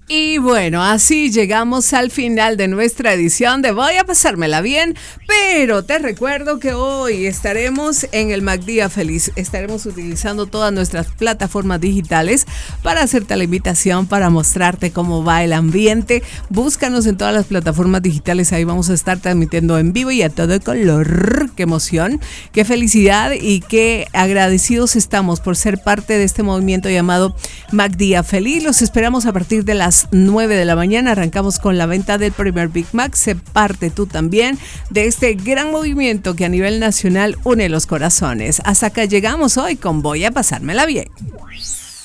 Y bueno, así llegamos al final de nuestra edición de Voy a pasármela bien, pero te recuerdo que hoy estaremos en el MacDía Feliz. Estaremos utilizando todas nuestras plataformas digitales para hacerte la invitación, para mostrarte cómo va el ambiente. Búscanos en todas las plataformas digitales, ahí vamos a estar transmitiendo en vivo y a todo color. ¡Qué emoción! ¡Qué felicidad! Y qué agradecidos estamos por ser parte de este movimiento llamado MacDía Feliz. Los esperamos a partir de las 9 de la mañana. Arrancamos con la venta del primer Big Mac. Sé parte tú también de este gran movimiento que a nivel nacional une los corazones. Hasta acá llegamos hoy con Voy a pasármela bien.